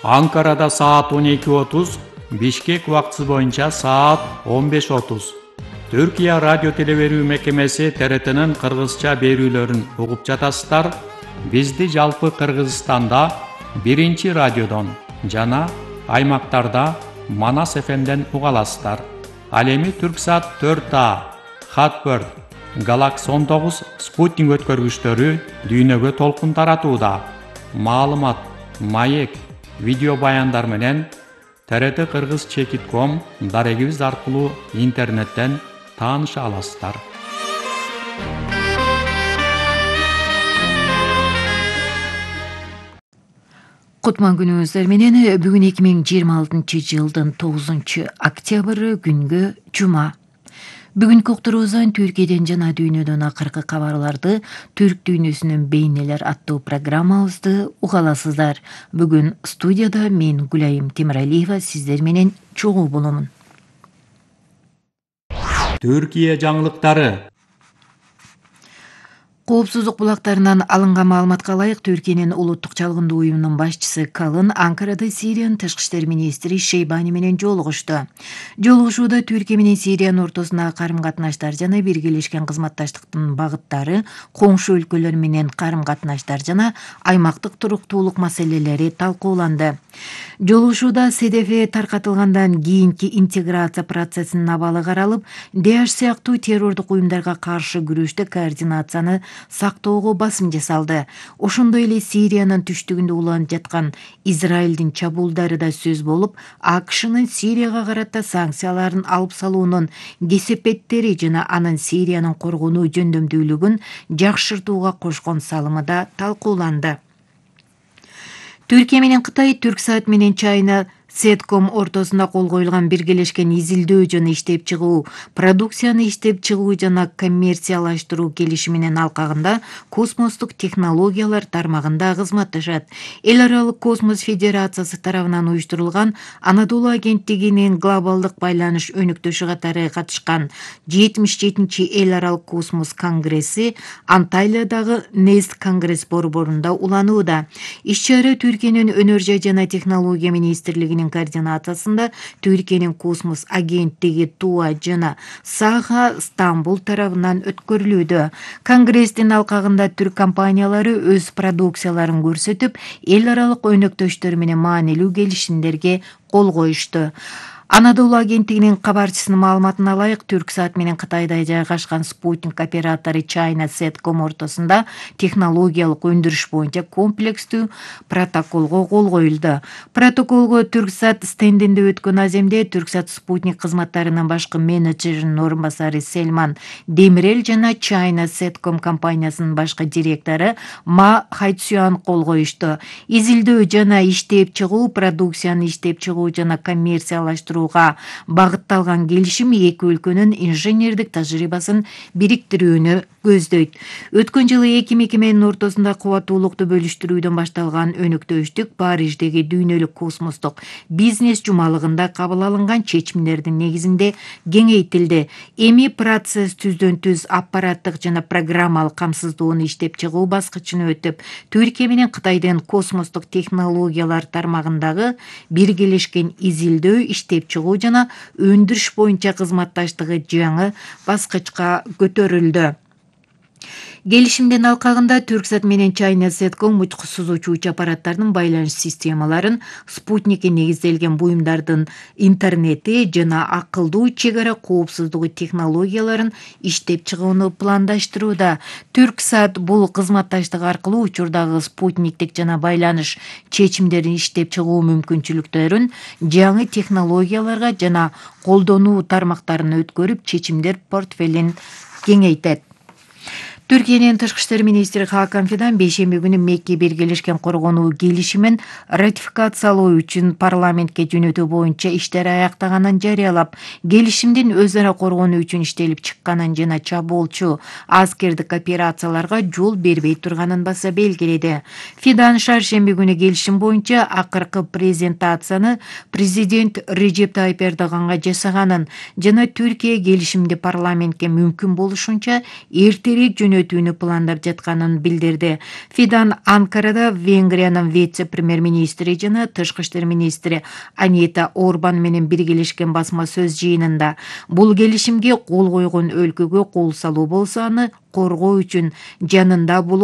Анкарада саат 12:30, Бишкек убактысы боюнча саат 15:30. Түркия радио телеберүү мекемеси ТРТнын кыргызча берүүлөрүн угуп жатасыздар. Бизди жалпы Кыргызстанда биринчи радиодон жана аймактарда Манас ФМден уга аласыздар. Ал эми Түрксат 4А, Хатбird, Galaxy 19 спутник өткөргүчтөрү дүйнөгө толкун таратууда. Маалымат, маек, видео баяндар менен TRT Kırgız.com дарегибиз аркылуу интернеттен тааныша аласыздар. Кутман күнүңүздөр менен бүгүн 2026 жылдын 9 октябры күнгө жума. Бүгүнкү уктуруубуздан Түркияден жана дүйнөдөн акыркы кабарларды Түрк дүйнөсүнүн бейнелер аттуу программабызды уга аласыздар. Бүгүн студияда мен Гүлайым Темиралиева сиздер менен чогуу боломун. Түркия жаңылыктары. Коопсуздук булактарынан алынган маалыматка ылайык Түркиянын улуттук чалгындуу уюмунун башчысы Калын Анкарада Сириянын тышкы иштер министри Шейбани менен жолугушту. Жолугушууда Түркия менен Сириянын ортосундагы карым-катнаштар жана биргелешкен кызматташтыктын багыттары, коңшу өлкөлөр менен карым-катнаштар жана аймактык туруктуулук маселелери талкууланды. Жолугушууда СДФ таркатылгандан кийинки интеграция процессинин абалы каралып, ДАЭШ сыяктуу террордук уюмдарга каршы күрөштө координацияны сактоого басым жасалды. Ошондой эле Сириянын түштүгүндө уланып жаткан Израилдин чабуулдары да сөз болуп, АКШнын Сирияга карата санкцияларын алып салуунун кесепеттери жана анын Сириянын коргонуу жөндөмдүүлүгүн жакшыртууга кошкон салымы да талкууланды. Түркия менен Кытай Түрксат менен Чайна Сетком ортосунда кол коюлган биргелешкен изилдөө жана иштеп чыгуу, продукцияны иштеп чыгуу жана коммерциялаштыруу келишиминин алкагында космостук технологиялар тармагында кызматташат. Эл аралык космос федерациясы тарабынан уюштурулган Анадолу агенттигинин глобалдык байланыш өнүктөшү катары катышкан 77-чи эл аралык космос конгресси Анталиядагы Нест конгресс борборунда уланууда. Иш-чара Түркиянын өнөр жана технология министрлигинин координациясында Түркиянын космос агенттиги ТУА жана САХА Стамбул тарабынан өткөрүлүүдө. Конгресстин алкагында түрк компаниялары өз продукцияларын көрсөтүп, эл аралык өнөктөштөр менен маанилүү келишимдерге кол коюшту. Анадолу агенттигинин кабарчысынын маалыматына ылайык, Түрксат менен Кытайда жайгашкан спутник оператору Чайна Сетком ортосунда технологиялык өндүрүш боюнча комплекстүү протоколго кол коюлду. Протоколго Түрксат стендинде өткөн аземде Түрксат спутник кызматтарынын башкы менеджеринин орун басары Сельман Демирел жана Чайна Сетком компаниясынын башкы директору Ма Хайцюан кол коюшту. Изилдөө жана иштеп чыгуу, продукцияны иштеп чыгуу жана коммерциялаштыруу багытталган келишим эки өлкөнүн инженердик тажрыйбасын бириктирүүнү көздөйт. Өткөн жылы эки мекеменин ортосунда кубаттуулукту бөлүштүрүүдөн башталган өнөктөштүк Париждеги дүйнөлүк космостук бизнес жумалыгында кабыл алынган чечимдердин негизинде кеңейтилди. Эми процесс түздөн түз аппараттык жана программалык камсыздоону иштеп чыгуу баскычына өтүп, Түркия менен Кытайдын космостук технологиялар тармагындагы биргелешкен изилдөө, иштеп чыгуу жана өндүрүш боюнча кызматташтыгы жаңы баскычка көтөрүлдү. Келишимдин алкагында Түрксат менен Чайна Сетком учкусуз учуучу аппараттардын байланыш системаларын, спутникке негизделген буюмдардын интернети жана акылдуу чек ара коопсуздугу технологияларын иштеп чыгууну пландаштырууда. Түрксат бул кызматташтык аркылуу учурдагы спутниктик жана байланыш чечимдерин иштеп чыгуу мүмкүнчүлүктөрүн жаңы технологияларга жана колдонуу тармактарына өткөрүп, чечимдер портфелин кеңейтет. Түркиянын тышкы иштер министри Хакан Фидан бейшемби күнү Мекке биргелешкен коргонуу келишимин ратификациялоо үчүн парламентке жөнөтүү боюнча иштер аяктаганын жарыялап, келишимдин өз ара коргонуу үчүн иштелип чыкканын жана чабуулчу аскердик операцияларга жол бербей турганын баса белгиледи. Фидан шаршемби күнү келишим боюнча акыркы презентацияны президент Режеп Тайып Эрдоганга жасаганын жана Түркия келишимди парламентке мүмкүн болушунча эртерээк жөнөтүү жөнөтүүнү пландап жатканын билдирди. Fidan Анкарада Венгриянын вице-премьер-министри жана тышкы иштер министри Анита Орбан менен биргелешкен басма сөз жыйынында бул келишимге кол койгон өлкөгө кол салуу болсо аны коргоо үчүн жанында болуу